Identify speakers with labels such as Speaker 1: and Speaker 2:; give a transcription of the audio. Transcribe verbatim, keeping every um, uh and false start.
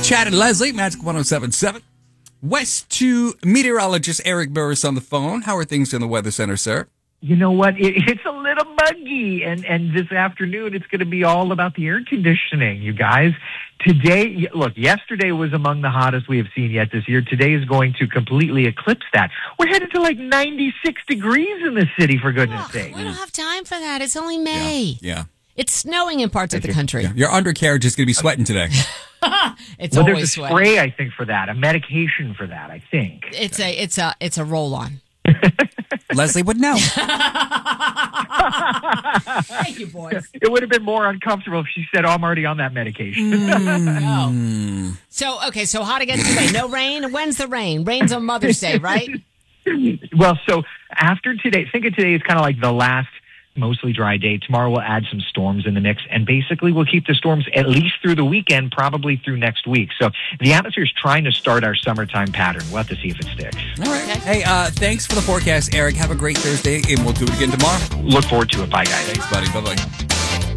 Speaker 1: Chad and Leslie, Magic one oh seven point seven. West to meteorologist Eric Burris on the phone. How are things in the Weather Center, sir?
Speaker 2: You know what? It, it's a little muggy, and, and this afternoon it's going to be all about the air conditioning, you guys. Today, look, yesterday was among the hottest we have seen yet this year. Today is going to completely eclipse that. We're headed to like ninety-six degrees in the city, for goodness
Speaker 3: Oh,
Speaker 2: sake.
Speaker 3: we don't have time for that. It's only May.
Speaker 1: Yeah. yeah.
Speaker 3: It's snowing in parts of the country.
Speaker 1: Yeah. Your undercarriage is going to be sweating today.
Speaker 3: It's
Speaker 2: well,
Speaker 3: always
Speaker 2: there's a
Speaker 3: sweat.
Speaker 2: spray, I think, for that, a medication for that, I think.
Speaker 3: It's a it's a it's a roll on.
Speaker 1: Leslie would know.
Speaker 3: Thank you, boys.
Speaker 2: It would have been more uncomfortable if she said, oh, I'm already on that medication.
Speaker 3: Oh. So, okay, so hot again today. No rain. When's the rain? Rain's on Mother's Day, right?
Speaker 2: Well, so after today, think of today as kind of like the last mostly dry day. Tomorrow we'll add some storms in the mix, and basically we'll keep the storms at least through the weekend, probably through next week. So the atmosphere is trying to start our summertime pattern. We'll have to see if it sticks.
Speaker 1: All right. Okay. Hey, uh, thanks for the forecast, Eric. Have a great Thursday, and we'll do it again tomorrow.
Speaker 2: Look forward to it. Bye, guys.
Speaker 1: Thanks, buddy. Bye-bye.